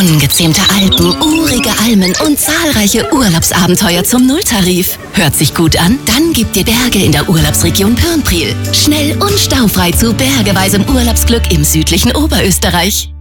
Ungezähmte Alpen, urige Almen und zahlreiche Urlaubsabenteuer zum Nulltarif. Hört sich gut an? Dann gibt dir Berge in der Urlaubsregion Pirnpriel. Schnell und staufrei zu bergeweisem Urlaubsglück im südlichen Oberösterreich.